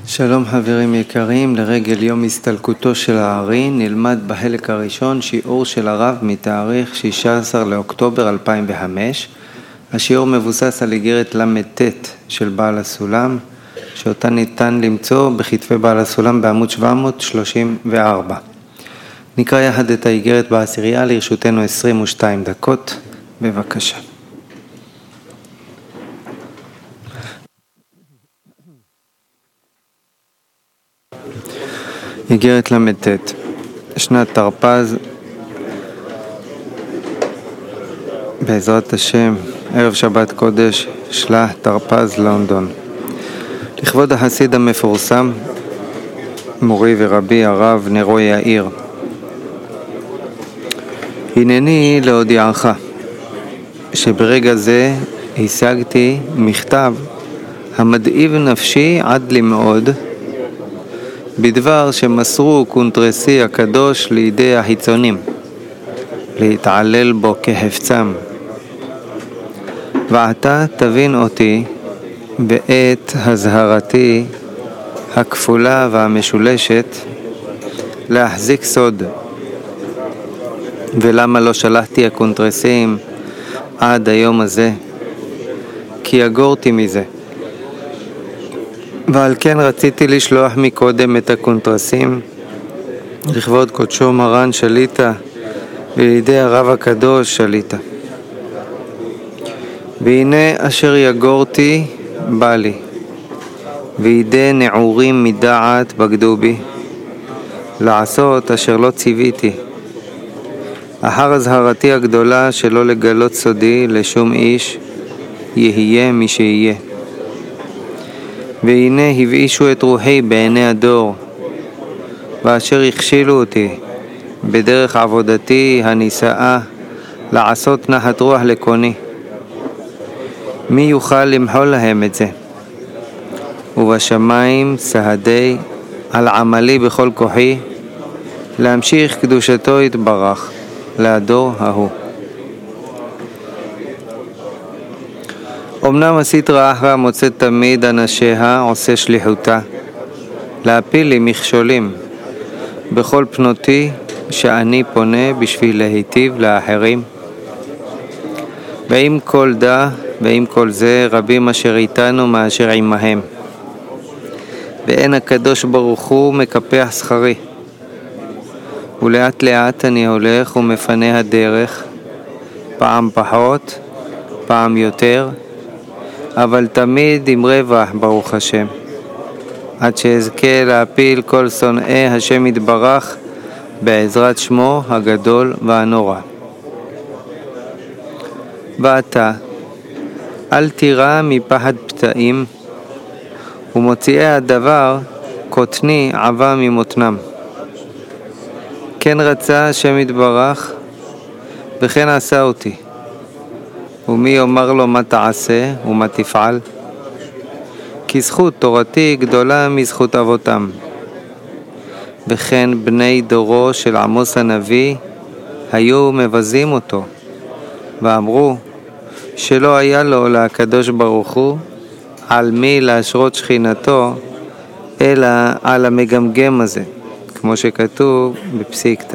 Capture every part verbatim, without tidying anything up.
שלום חברים יקרים, לרגל יום הסתלקותו של הארי נלמד בחלק הראשון שיעור של הרב מתאריך שישה עשר לאוקטובר אלפיים וחמש. השיעור מבוסס על איגרת למ"ט של בעל הסולם, שאותה ניתן למצוא בכתבי בעל הסולם בעמוד שבע מאות שלושים וארבע. נקרא יחד את האיגרת בעשירייה, לרשותנו עשרים ושתיים דקות, בבקשה. איגרת למ"ט, שנת תרפ"ז, בעזרת השם, ערב שבת קודש, שלח תרפ"ז לונדון. לכבוד החסיד המפורסם, מורי ורבי הרב נרו יאיר. הנני להודיעך שברגע זה השגתי מכתב המדאיב נפשי עד למאוד, בדבר שמסרו קונטרסי הקדוש לידי החיצונים, להתעלל בו כחפצם. ועתה תבין אותי בעת הזהרתי הכפולה והמשולשת להחזיק סוד. ולמה לא שלחתי הקונטרסים עד היום הזה? כי אגורתי מזה. ועל כן רציתי לשלוח מקודם את הקונטרסים לכבוד קודשו מרן שליטה ולידי הרב הקדוש שליטה. והנה אשר יגורתי בא לי, וידי נעורים מדעת בגדו בי, לעשות אשר לא ציוויתי, אחר הזהרתי הגדולה שלא לגלות סודי לשום איש, יהיה מי שיהיה. והנה הבאישו את רוחי בעיני הדור, ואשר הכשילו אותי בדרך עבודתי הנישאה לעשות נחת רוח לקוני. מי יוכל למחול להם את זה? ובשמיים סהדי על עמלי בכל כוחי, להמשיך קדושתו יתברך לדור ההוא. אמנם עשית רעה והמוצאת תמיד אנשיה עושה שליחותה, להפיל לי מכשולים בכל פנותי שאני פונה בשביל להיטיב לאחרים. ועם כל דה ועם כל זה רבים אשר איתנו מאשר עמהם, ואין הקדוש ברוך הוא מקפח שכרי. ולאט לאט אני הולך ומפנה הדרך, פעם פחות פעם יותר, אבל תמיד עם רווח ברוך השם, עד שאזכה להפיל כל שונאי השם יתברך בעזרת שמו הגדול והנורא. ואתה אל תירא מפחד פתאים, ומוציאי הדבר קוטני עבה ממותנם. כן רצה השם יתברך וכן עשה אותי, ומי יאמר לו מה תעשה ומה תפעל? כי זכות תורתי גדולה מזכות אבותם. וכן בני דורו של עמוס הנביא היו מבזים אותו, ואמרו שלא היה לו לקדוש ברוך הוא על מי להשרות שכינתו אלא על המגמגם הזה, כמו שכתוב בפסיקתא.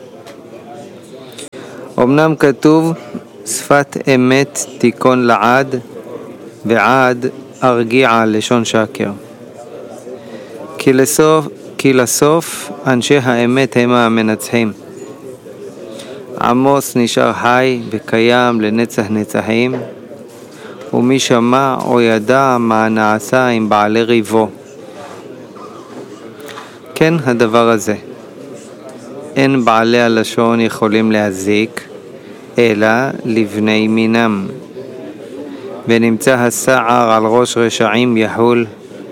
אמנם כתוב שפת אמת תיקון לעד, ועד ארגיע לשון שקר. כי לסוף, כי לסוף אנשי האמת הם המנצחים. עמוס נשאר חי וקיים לנצח נצחים, ומי שמע או ידע מה נעשה עם בעלי ריבו. כן הדבר הזה, אין בעלי הלשון יכולים להזיק אלא לבני מינם, ונמצא הסער על ראש רשעים יחול.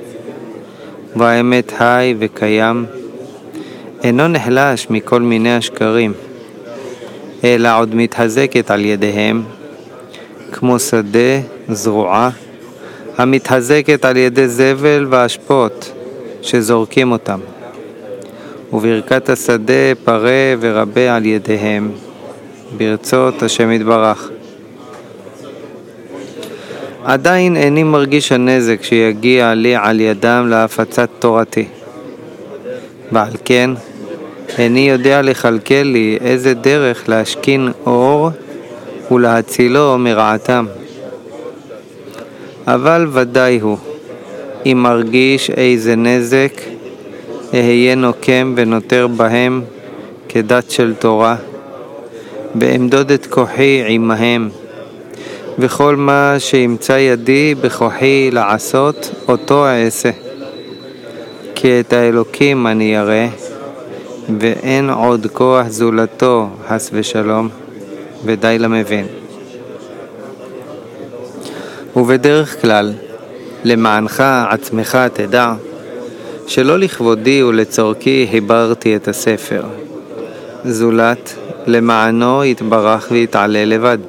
והאמת חי וקיים, אינו נחלש מכל מיני השקרים, אלא עוד מתחזקת על ידיהם, כמו שדה זרועה המתחזקת על ידי זבל ואשפות שזורקים אותם, וברכת השדה פרה ורבה על ידיהם, ברצות השם יתברך. עדיין איני מרגיש הנזק שיגיע לי על ידם להפצת תורתי. ועל כן, איני יודע לכלכל לי איזה דרך להשכין אור ולהצילו מרעתם. אבל ודאי הוא, אם מרגיש איזה נזק, אהיה נוקם ונותר בהם כדת של תורה, ואמדוד את כוחי עמהם, וכל מה שימצא ידי בכוחי לעשות, אותו אעשה. כי את האלוקים אני ירא, ואין עוד כוח זולתו, חס ושלום, ודי למבין. ובדרך כלל, למענך עצמך תדע, שלא לכבודי ולצורכי חיברתי את הספר, זולת למענו יתברך ויתעלה לבד.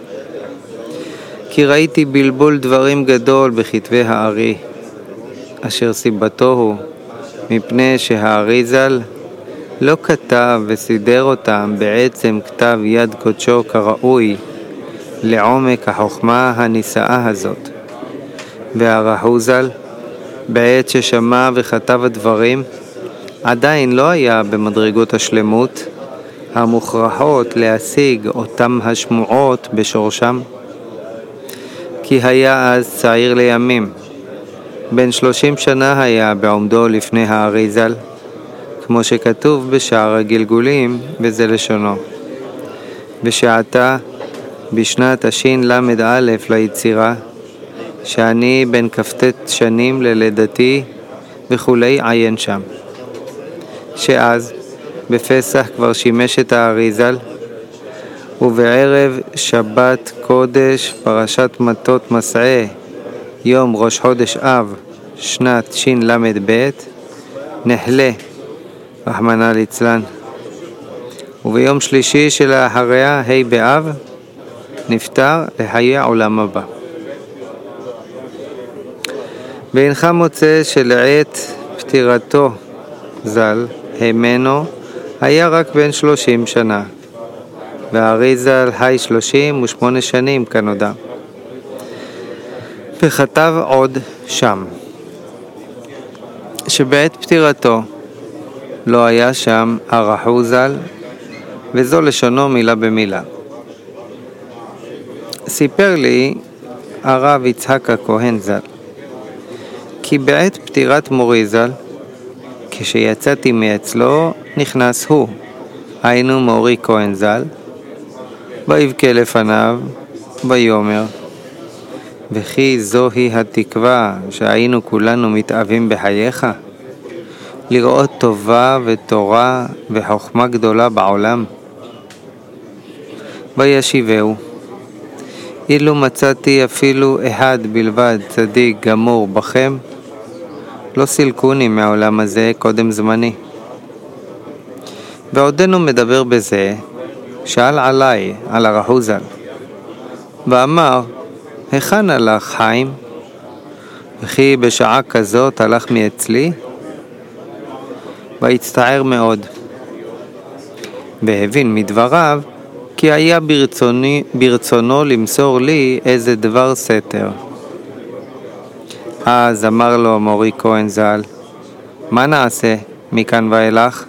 כי ראיתי בלבול דברים גדול בכתבי הארי, אשר סיבתו הוא מפני שהארי ז"ל לא כתב וסידר אותם בעצם כתב יד קודשו כראוי לעומק החוכמה הנישאה הזאת. והרחו ז"ל בעת ששמע וכתב הדברים עדיין לא היה במדרגות השלמות המוכרחות להשיג אותם השמועות בשורשם. כי היה אז צעיר לימים, בן שלושים שנה היה בעומדו לפני הארי ז"ל, כמו שכתוב בשער הגלגולים, וזה לשונו. ושעתה, בשנת השל"א ליצירה, שאני בן כ"ט שנים ללידתי וכולי עיין שם. שאז, בפסח כבר שימש את הארי ז"ל, ובערב שבת קודש פרשת מטות מסעה, יום ראש חודש אב, שנת של"ב, נחלה, רחמנא ליצלן. וביום שלישי שלאחריה, ה' באב, נפטר לחיי העולם הבא. ואינך מוצא שלעת פטירתו ז"ל, הימנו, היה רק בן שלושים שנה, והארי ז"ל חי שלושים ושמונה שנים כנודע. וכתב עוד שם, שבעת פטירתו לא היה שם הרחו ז"ל, וזו לשונו מילה במילה. סיפר לי הרב יצחק הכהן ז"ל, כי בעת פטירת מורי ז"ל, כשיצאתי מאצלו, נכנס הוא, היינו מורי כהן ז"ל, ויבכה לפניו, ויאמר, וכי זוהי התקווה שהיינו כולנו מתאווים בחייך, לראות טובה ותורה וחוכמה גדולה בעולם. וישיבהו, אילו מצאתי אפילו אחד בלבד צדיק גמור בכם, לא סילקוני מהעולם הזה קודם זמני. ועודנו מדבר בזה, שאל עליי, על הרחו ז"ל, ואמר, היכן הלך חיים? וכי בשעה כזאת הלך מאצלי? והצטער מאוד, והבין מדבריו, כי היה ברצוני, ברצונו למסור לי איזה דבר סתר. אז אמר לו מורי כהן ז"ל, מה נעשה מכאן ואילך?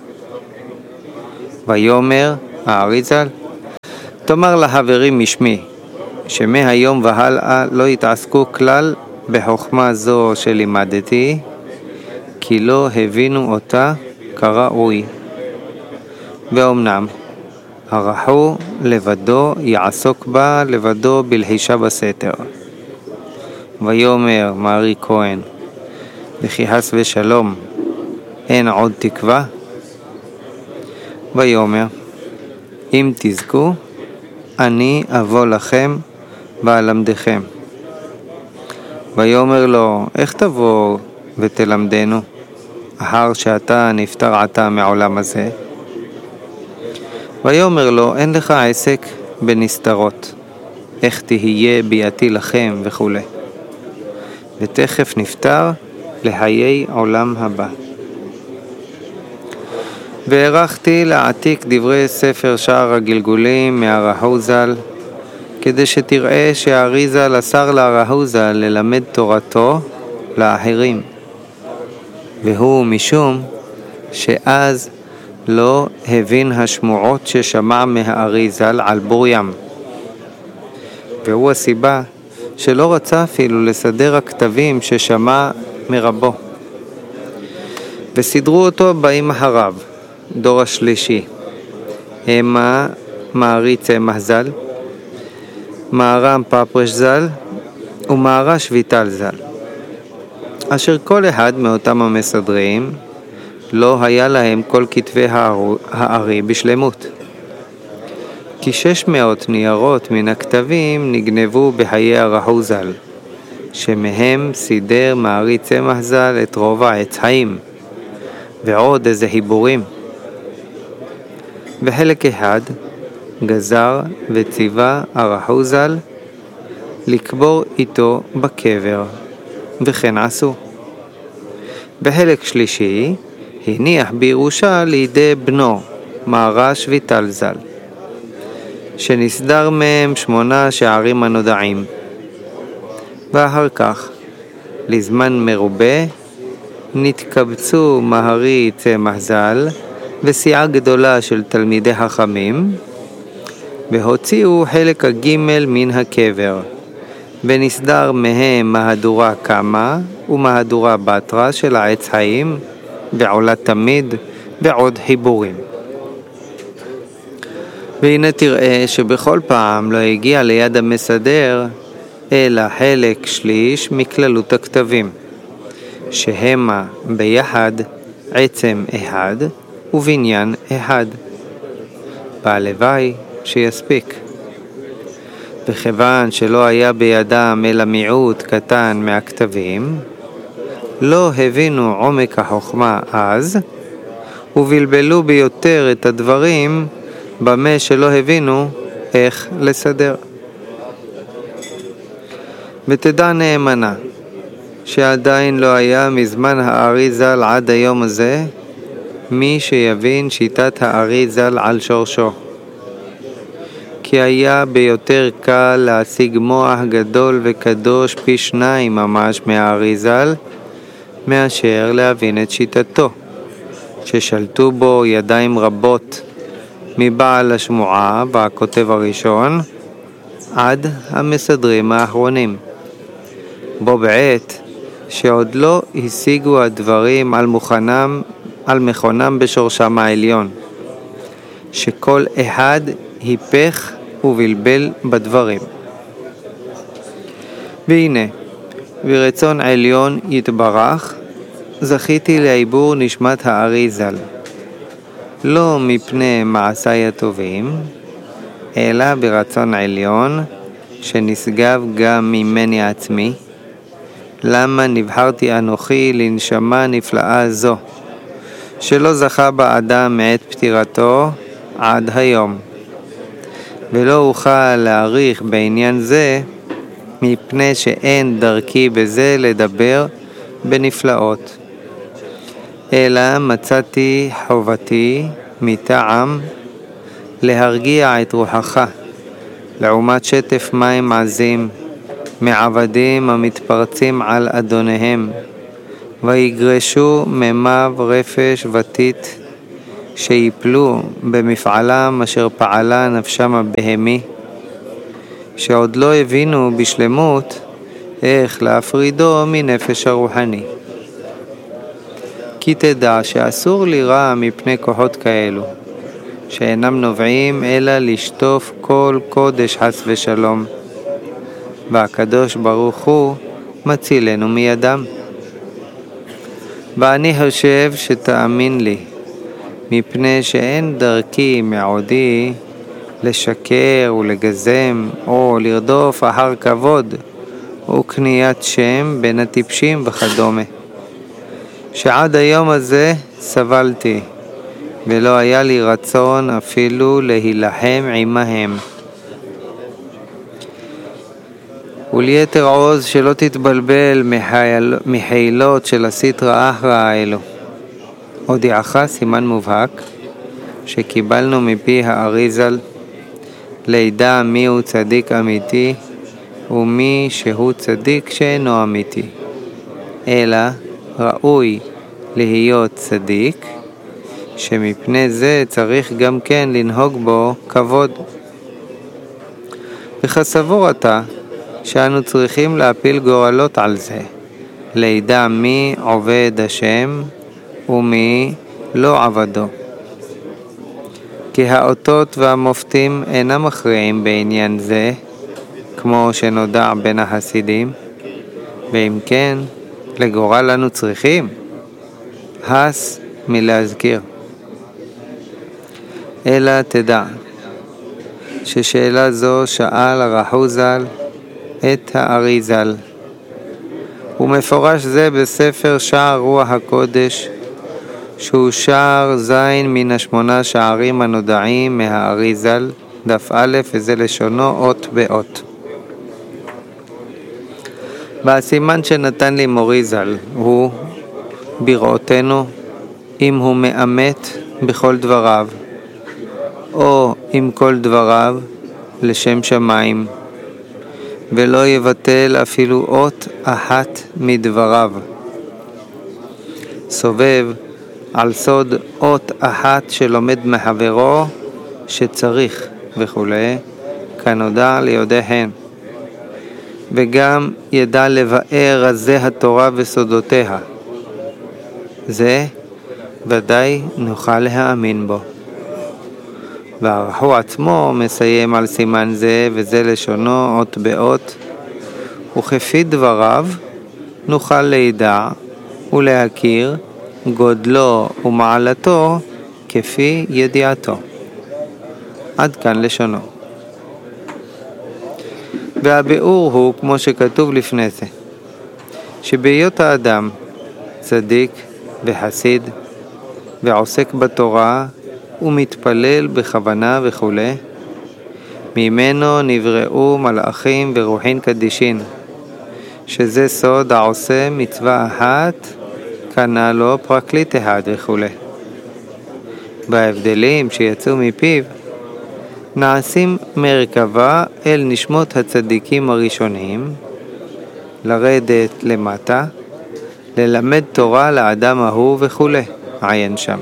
ויאמר הארי ז"ל, תאמר לחברים משמי, שמהיום והלאה לא יתעסקו כלל בחוכמה זו שלימדתי, כי לא הבינו אותה כראוי. ואומנם, הרחו לבדו יעסוק בה לבדו בלחישה בסתר. ויאמר מארי כהן, וכי חס ושלום אין עוד תקווה? ויאמר, אם תזכו, אני אבוא לכם ואלמדכם. ויאמר לו, איך תבוא ותלמדנו, אחר שאתה נפטר עתה מעולם הזה? ויאמר לו, אין לך עסק בנסתרות, איך תהיה ביאתי לכם וכו'. ותכף נפטר לחיי עולם הבא. והערכתי להעתיק דברי ספר שער הגלגולים מהרחו ז"ל, כדי שתראה שהאריז"ל אסר להרהוז"ל ללמד תורתו לאחרים, והוא משום שאז לא הבין השמועות ששמע מהאריז"ל על בור ים, והוא הסיבה שלא רצה אפילו לסדר הכתבים ששמע מרבו. וסידרו אותו באים אחריו, דור השלישי, המה מערי צמח ז"ל, מהר"ם פפרש ז"ל ומהר"ש ויטל ז"ל, אשר כל אחד מאותם המסדרים לא היה להם כל כתבי הארי בשלמות, כי שש מאות ניירות מן הכתבים נגנבו בחיי הרהו ז"ל, שמהם סידר מערי צמח ז"ל את רוב העץ חיים ועוד איזה חיבורים, וחלק אחד גזר וציווה הרהו ז"ל לקבור איתו בקבר, וכן עשו. בחלק שלישי הניח בירושה לידי בנו מהר"ש ויטל ז"ל, שנסדר מהם שמונה שערים הנודעים, ואחר כך לזמן מרובה נתקבצו מהרי צמח ז"ל וסיעה גדולה של תלמידי חכמים, והוציאו חלק הגימל מן הקבר, ונסדר מהם מהדורה קמה ומהדורה בתרה של העץ חיים ועולה תמיד ועוד חיבורים. והנה תראה שבכל פעם לא הגיע ליד המסדר אלא חלק שליש מכללות הכתבים, שהמה ביחד עצם אחד ובניין אחד, והלוואי שיספיק. וכיוון שלא היה בידם אלא מיעוט קטן מהכתבים, לא הבינו עומק החוכמה אז, ובלבלו ביותר את הדברים במה שלא הבינו איך לסדר. ותדע נאמנה שעדיין לא היה מזמן הארי ז"ל עד היום הזה מי שיבין שיטת הארי ז"ל על שורשו, כי היה ביותר קל להשיג מוח גדול וקדוש פי שניים ממש מהארי ז"ל מאשר להבין את שיטתו, ששלטו בו ידיים רבות מבעל השמועה והכותב הראשון עד המסדרים האחרונים, בו בעת שעוד לא השיגו הדברים על מוכנם, על מכונם בשורשם העליון, שכל אחד היפך ובלבל בדברים. והנה, ברצון עליון יתברך, זכיתי לעיבור נשמת הארי ז"ל, לא מפני מעשיי הטובים, אלא ברצון עליון שנשגב גם ממני עצמי, למה נבחרתי אנוכי לנשמה נפלאה זו, שלא זכה בה אדם מעת פטירתו עד היום, ולא אוכל להעריך בעניין זה, מפני שאין דרכי בזה לדבר בנפלאות, אלא מצאתי חובתי מטעם להרגיע את רוחך, לעומת שטף מים עזים מעבדים המתפרצים על אדוניהם, ויגרשו ממיו רפש ותית, שיפלו במפעלם אשר פעלה נפשם הבהמי, שעוד לא הבינו בשלמות איך להפרידו מנפש הרוחני. כי תדע שאסור לירא מפני כוחות כאלו, שאינם נובעים אלא לשטוף כל קודש חס ושלום, והקדוש ברוך הוא מצילנו מידם. ואני חושב שתאמין לי, מפני שאין דרכי מעודי לשקר ולגזם או לרדוף אחר כבוד וקניית שם בין הטיפשים וכדומה, שעד היום הזה סבלתי ולא היה לי רצון אפילו להילחם עמהם. וליתר עוז שלא תתבלבל מחיל, מחילות של הסטרא אחרא האלו. הודיעך סימן מובהק שקיבלנו מפי הארי ז"ל לידע מי הוא צדיק אמיתי ומי שהוא צדיק שאינו אמיתי. אלא ראוי להיות צדיק, שמפני זה צריך גם כן לנהוג בו כבוד. וכסבור אתה שאנו צריכים להפיל גורלות על זה, לידע מי עובד השם ומי לא עבדו. כי האותות והמופתים אינם מכריעים בעניין זה, כמו שנודע בין החסידים, ואם כן, לגורל לנו צריכים, הס מלהזכיר. אלא תדע, ששאלה זו שאל הרחוזל את האריזל, ומפורש זה בספר שער רוח הקודש, שהוא שער זין מן השמונה שערים הנודעים מהאריזל, דף א', וזה לשונו אות באות. והסימן שנתן לי מוריזל הוא בראותנו, אם הוא מאמת בכל דבריו, או עם כל דבריו לשם שמיים, ולא יבטל אפילו אות אחת מדבריו. סובב על סוד אות אחת שלומד מחברו שצריך וכו', כנודע ליודעיהן. וגם ידע לבאר רזי התורה וסודותיה. זה ודאי נוכל להאמין בו. והרחו עצמו מסיים על סימן זה, וזה לשונו אות באות, וכפי דבריו נוכל לידע ולהכיר גודלו ומעלתו כפי ידיעתו. עד כאן לשונו. והביאור הוא כמו שכתוב לפני זה, שבהיות האדם צדיק וחסיד ועוסק בתורה ומתפלל בכוונה וכו', ממנו נבראו מלאכים ורוחין קדישין, שזה סוד העושה מצווה אחת, קנה לו פרקליט אחד וכו'. בהבדלים שיצאו מפיו, נעשים מרכבה אל נשמות הצדיקים הראשונים, לרדת למטה, ללמד תורה לאדם ההוא וכו', עיין שם.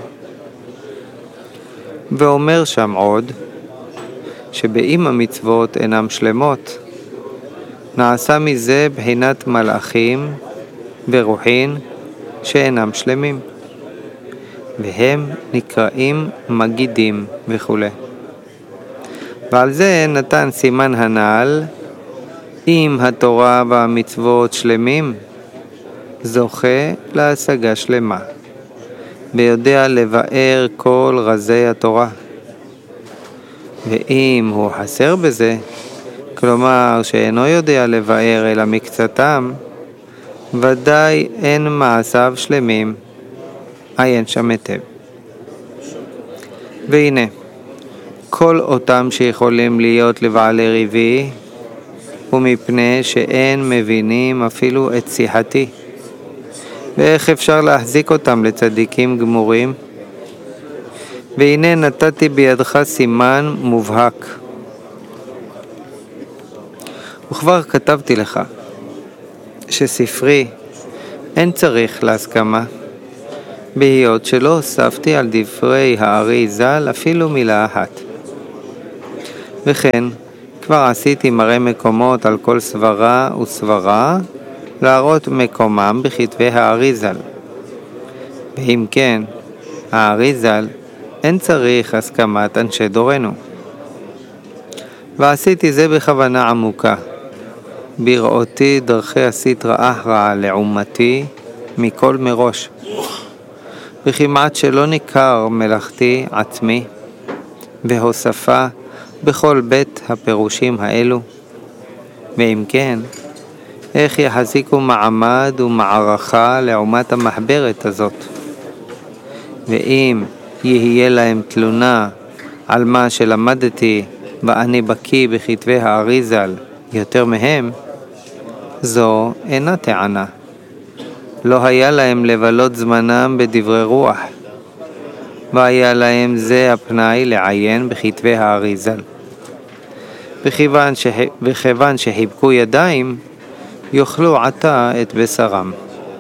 ואומר שם עוד, שבאם המצוות אינם שלמות, נעשה מזה בחינת מלאכים ורוחין שאינם שלמים, והם נקראים מגידים וכו'. ועל זה נתן סימן הנעל, אם התורה והמצוות שלמים, זוכה להשגה שלמה, ויודע לבאר כל רזי התורה. ואם הוא חסר בזה, כלומר שאינו יודע לבאר אלא מקצתם, ודאי אין מעשיו שלמים, עיין שם היטב. והנה, כל אותם שיכולים להיות לבעלי ריבי, ומפני שאין מבינים אפילו את שיחתי. ואיך אפשר להחזיק אותם לצדיקים גמורים? והנה נתתי בידך סימן מובהק. וכבר כתבתי לך, שספרי אין צריך להסכמה, בהיות שלא הוספתי על דברי הארי ז"ל אפילו מילה אחת. וכן, כבר עשיתי מראה מקומות על כל סברה וסברה, להראות מקומם בכתבי הארי ז"ל. ואם כן, הארי ז"ל אין צריך הסכמת אנשי דורנו. ועשיתי זה בכוונה עמוקה, בראותי דרכי הסטרא אחרא לעומתי מכל מראש, וכמעט שלא ניכר מלאכתי עצמי והוספה בכל בית הפירושים האלו. ואם כן, איך יחזיקו מעמד ומערכה לעומת המחברת הזאת? ואם יהיה להם תלונה על מה שלמדתי ואני בקיא בכתבי הארי ז"ל יותר מהם, זו אינה טענה. לא היה להם לבלות זמנם בדברי רוח, והיה להם זה הפנאי לעיין בכתבי הארי ז"ל. וכיוון, שה... וכיוון שחיבקו ידיים, יאכלו עתה את בשרם.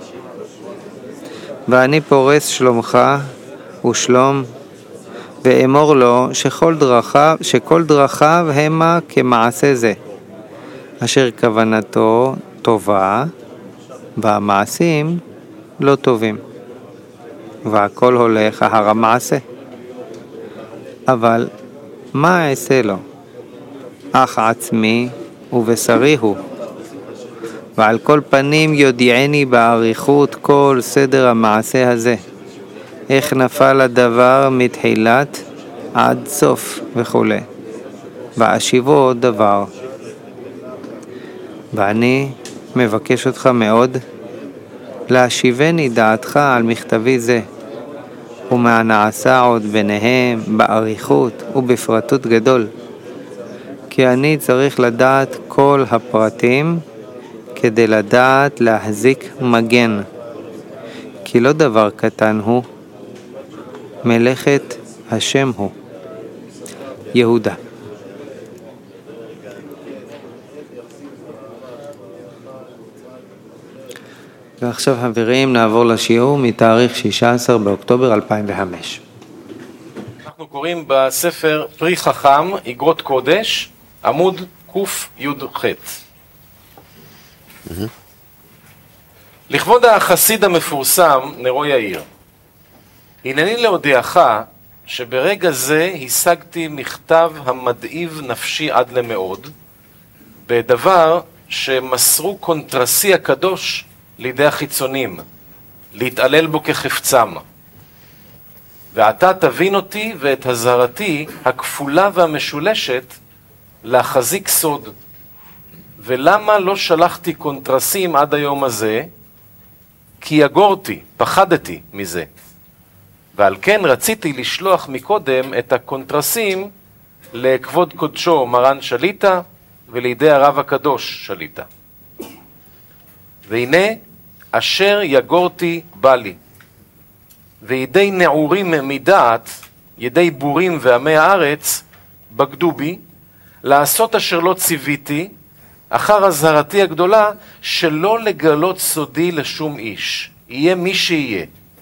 ואני פורס שלומך ושלום, ואמור לו שכל דרכיו, שכל דרכיו המה כמעשה זה, אשר כוונתו טובה, והמעשים לא טובים, והכל הולך אחר המעשה. אבל מה אעשה לו? אך עצמי ובשרי הוא, ועל כל פנים יודיעני בעריכות כל סדר המעשה הזה, איך נפל הדבר מתחילת עד סוף וכו', ואשיבו דבר. ואני מבקש אותך מאוד להשיבני דעתך על מכתבי זה, ומה נעשה עוד ביניהם בעריכות ובפרטות גדול, כי אני צריך לדעת כל הפרטים כדי לדעת להחזיק מגן, כי לא דבר קטן הוא, מלאכת השם הוא. יהודה. ועכשיו חברים נעבור לשיעור מתאריך שישה עשר באוקטובר אלפיים וחמש. אנחנו קוראים בספר פרי חכם, אגרות קודש, עמוד קי"ח. Mm-hmm. לכבוד החסיד המפורסם נרו יאיר, הנני להודיעך שברגע זה השגתי מכתב המדאיב נפשי עד למאוד, בדבר שמסרו קונטרסי הקדוש לידי החיצונים, להתעלל בו כחפצם. ואתה תבין אותי ואת הזהרתי הכפולה והמשולשת להחזיק סוד. ולמה לא שלחתי קונטרסים עד היום הזה? כי יגורתי, פחדתי מזה. ועל כן רציתי לשלוח מקודם את הקונטרסים לכבוד קודשו מרן שליטה ולידי הרב הקדוש שליטה. והנה אשר יגורתי בא לי, וידי נעורים מדעת, ידי בורים ועמי הארץ, בגדו בי, לעשות אשר לא ציוויתי, אחר הזהרתי הגדולה, שלא לגלות סודי לשום איש, יהיה מי שיהיה.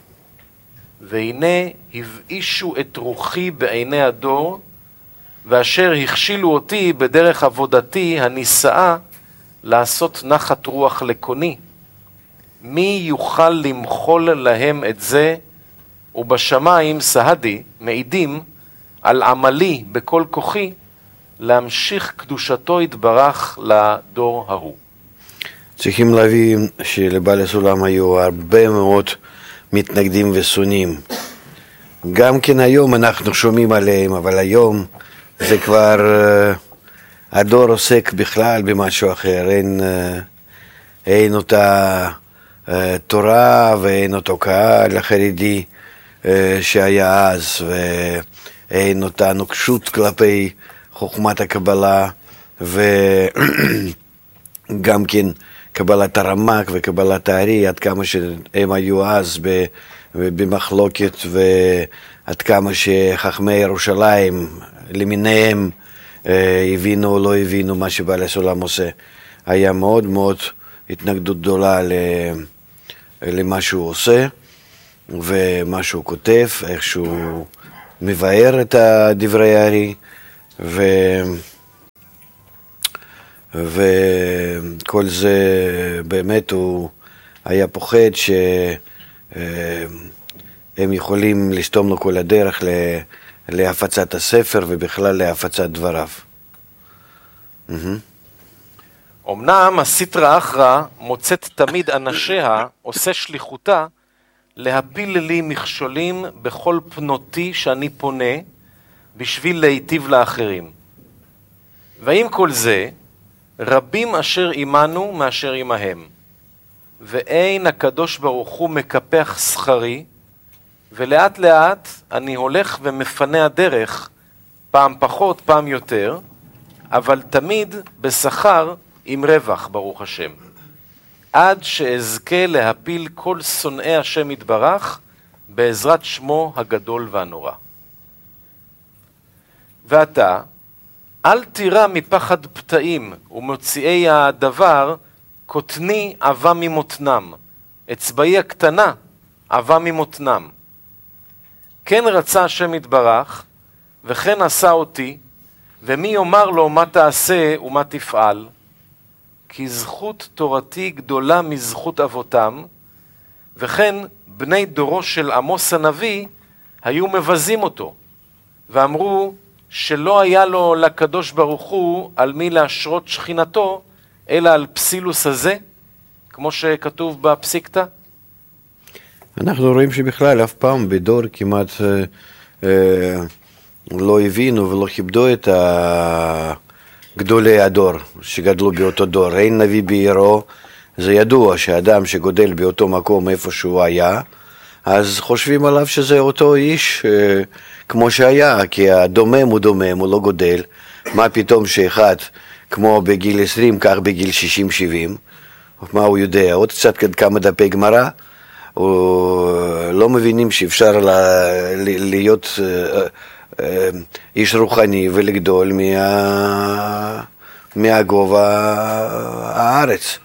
והנה הבאישו את רוחי בעיני הדור, ואשר הכשילו אותי בדרך עבודתי הנישאה, לעשות נחת רוח לקוני. מי יוכל למחול להם את זה, ובשמיים סהדי מעידים על עמלי בכל כוחי, להמשיך קדושתו יתברך לדור ההוא. צריכים להבין שלבעל הסולם היו הרבה מאוד מתנגדים ושונאים. גם כן היום אנחנו שומעים עליהם, אבל היום זה כבר הדור עוסק בכלל במשהו אחר. אין, אין אותה תורה ואין אותו קהל החרדי שהיה אז, ואין אותה נוקשות כלפי חוכמת הקבלה, וגם כן קבלת הרמ"ק וקבלת הארי, עד כמה שהם היו אז במחלוקת, ועד כמה שחכמי ירושלים למיניהם הבינו או לא הבינו מה שבעל הסולם עושה. היה מאוד מאוד התנגדות גדולה למה שהוא עושה ומה שהוא כותב, איך שהוא מבאר את דברי הארי, ו... וכל זה באמת הוא היה פוחד שהם יכולים לסתום לו כל הדרך להפצת הספר ובכלל להפצת דבריו. אמנם הסטרא אחרא מוצאת תמיד אנשיה, עושה שליחותה, להפיל לי מכשולים בכל פנותי שאני פונה, בשביל להיטיב לאחרים. ועם כל זה, רבים אשר עמנו מאשר עמהם. ואין הקדוש ברוך הוא מקפח שכרי, ולאט לאט אני הולך ומפנה הדרך, פעם פחות, פעם יותר, אבל תמיד בשכר עם רווח, ברוך השם. עד שאזכה להפיל כל שונאי השם יתברך, בעזרת שמו הגדול והנורא. ואתה, אל תירא מפחד פתאים ומוציאי הדבר, קוטני עבה ממותנם, אצבעי הקטנה עבה ממותנם. כן רצה השם יתברך, וכן עשה אותי, ומי יאמר לו מה תעשה ומה תפעל? כי זכות תורתי גדולה מזכות אבותם, וכן בני דורו של עמוס הנביא היו מבזים אותו, ואמרו שלא היה לו לקדוש ברוך הוא על מי להשרות שכינתו, אלא על פסילוס הזה, כמו שכתוב בפסיקתא. אנחנו רואים שבכלל אף פעם בדור כמעט אה, אה, לא הבינו ולא כיבדו את גדולי הדור שגדלו באותו דור. אין נביא בעירו, זה ידוע שאדם שגודל באותו מקום איפה שהוא היה, אז חושבים עליו שזה אותו איש אה, כמו שהיה, כי הדומם הוא דומם, הוא לא גודל. מה פתאום שאחד כמו בגיל עשרים, כך בגיל שישים שבעים, מה הוא יודע? עוד קצת כמה דפי גמרא, או לא מבינים שאפשר להיות איש רוחני ולגדול מה... מהגובה הארץ.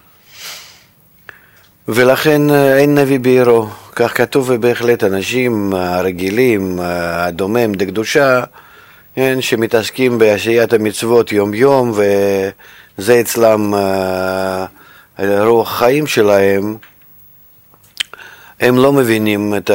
ולכן אין נביא בעירו. כך כתוב, ובהחלט אנשים הרגילים, הדומם דקדושה, שמתעסקים בעשיית המצוות יום יום, וזה אצלם רוח חיים שלהם, הם לא מבינים את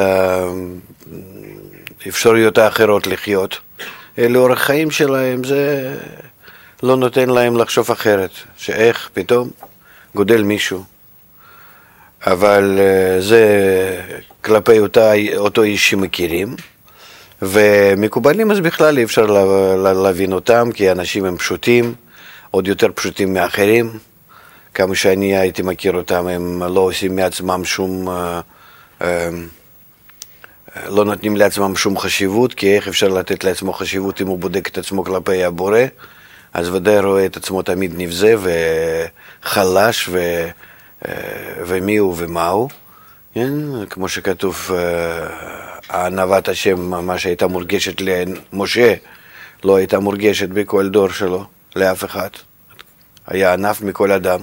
האפשרויות האחרות לחיות. לאורך חיים שלהם זה לא נותן להם לחשוב אחרת, שאיך פתאום גודל מישהו. אבל זה כלפי אותה, אותו איש שמכירים, ומקובלים אז בכלל אי אפשר להבין אותם, כי אנשים הם פשוטים, עוד יותר פשוטים מאחרים. כמה שאני הייתי מכיר אותם, הם לא עושים מעצמם שום, לא נותנים לעצמם שום חשיבות, כי איך אפשר לתת לעצמו חשיבות אם הוא בודק את עצמו כלפי הבורא? אז ודאי רואה את עצמו תמיד נבזה וחלש ו... ומי הוא ומה הוא, כן? כמו שכתוב, ענוות השם, מה שהייתה מורגשת למשה, לא הייתה מורגשת בכל דור שלו, לאף אחד. היה ענף מכל אדם.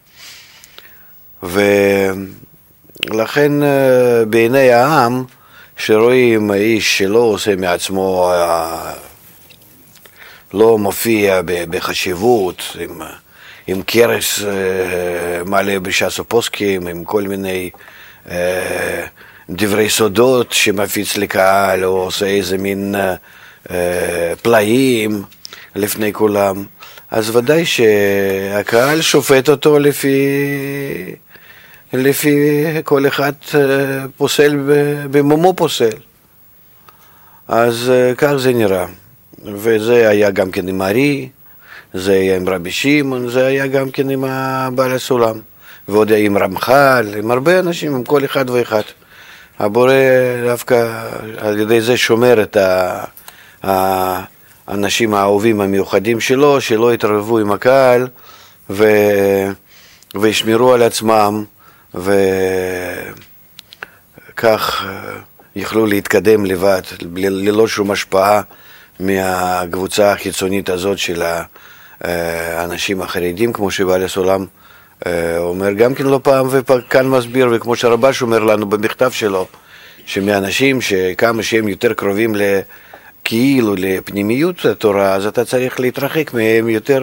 ולכן בעיני העם, שרואים איש שלא עושה מעצמו, לא מופיע בחשיבות, עם... עם קרס אה, מלא בש"ס הפוסקים, עם כל מיני אה, דברי סודות שמפיץ לקהל, או עושה איזה מין אה, פלאים לפני כולם, אז ודאי שהקהל שופט אותו לפי, לפי כל אחד אה, פוסל במומו פוסל. אז אה, כך זה נראה. וזה היה גם כן עם ארי, זה היה עם רבי שמעון, זה היה גם כן עם בעל הסולם, ועוד היה עם רמח"ל, עם הרבה אנשים, עם כל אחד ואחד. הבורא דווקא על ידי זה שומר את האנשים האהובים המיוחדים שלו, שלא יתערבו עם הקהל ו... וישמרו על עצמם, וכך יכלו להתקדם לבד, ללא שום השפעה מהקבוצה החיצונית הזאת של האנשים החרדים, כמו שבעל הסולם אומר גם כן לא פעם וכאן מסביר, וכמו שהרב"ש אומר לנו במכתב שלו, שמאנשים שכמה שהם יותר קרובים כאילו לפנימיות התורה, אז אתה צריך להתרחק מהם יותר